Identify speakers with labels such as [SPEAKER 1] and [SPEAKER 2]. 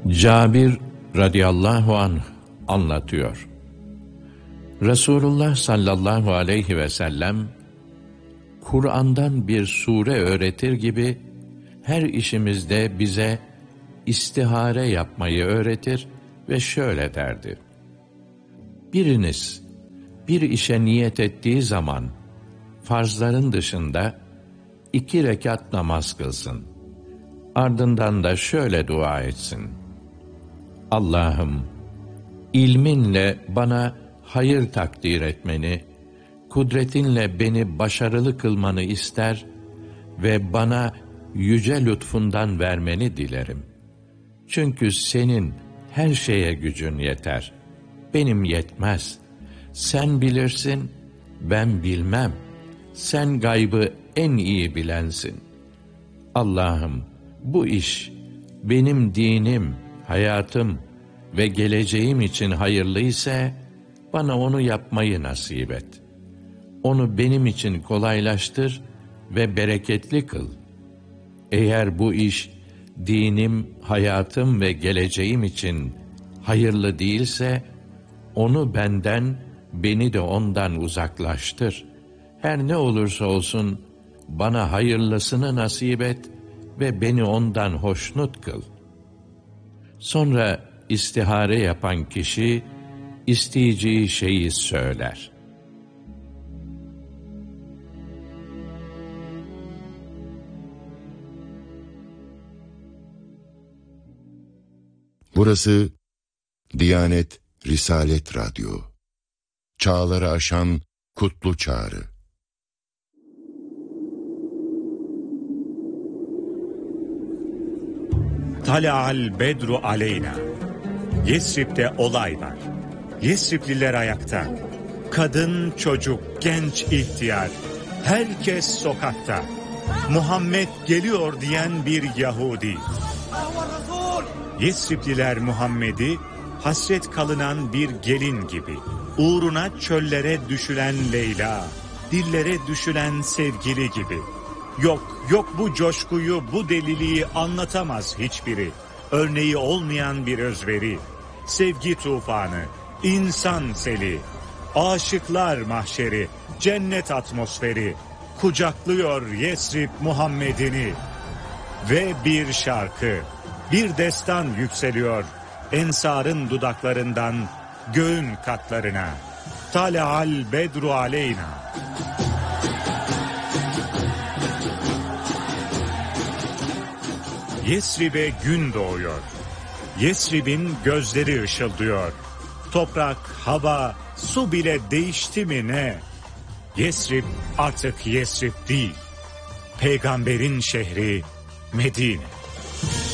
[SPEAKER 1] Cabir radıyallahu anh anlatıyor. Resulullah sallallahu aleyhi ve sellem, Kur'an'dan bir sure öğretir gibi, her işimizde bize istihare yapmayı öğretir ve şöyle derdi: Biriniz, bir işe niyet ettiği zaman, farzların dışında 2 rekat namaz kılsın. Ardından da şöyle dua etsin: Allah'ım, ilminle bana hayır takdir etmeni, kudretinle beni başarılı kılmanı ister ve bana yüce lütfundan vermeni dilerim. Çünkü senin her şeye gücün yeter. Benim yetmez. Sen bilirsin, ben bilmem. Sen gaybı en iyi bilensin. Allah'ım, bu iş benim dinim, hayatım ve geleceğim için hayırlıysa bana onu yapmayı nasip et. Onu benim için kolaylaştır ve bereketli kıl. Eğer bu iş dinim, hayatım ve geleceğim için hayırlı değilse, onu benden, beni de ondan uzaklaştır. Her ne olursa olsun bana hayırlısını nasip et ve beni ondan hoşnut kıl. Sonra istihare yapan kişi isteyeceği şeyi söyler.
[SPEAKER 2] Burası Diyanet Risalet Radyo. Çağları aşan kutlu çağrı.
[SPEAKER 3] Tala'al bedru aleyna. Yesrib'de olay var. Yesribliler ayakta. Kadın, çocuk, genç, ihtiyar. Herkes sokakta. Muhammed geliyor diyen bir Yahudi. Yesribliler Muhammed'i hasret kalınan bir gelin gibi, uğruna çöllere düşülen Leyla, dillere düşülen sevgili gibi. Yok bu coşkuyu, bu deliliği anlatamaz hiçbiri. Örneği olmayan bir özveri, sevgi tufanı, insan seli, aşıklar mahşeri, cennet atmosferi, kucaklıyor Yesrib Muhammed'ini. Ve bir şarkı, bir destan yükseliyor ensarın dudaklarından göğün katlarına. Tala'al bedru aleyna. Yesrib'e gün doğuyor. Yesrib'in gözleri ışıldıyor. Toprak, hava, su bile değişti mi ne? Yesrib artık Yesrib değil. Peygamberin şehri Medine.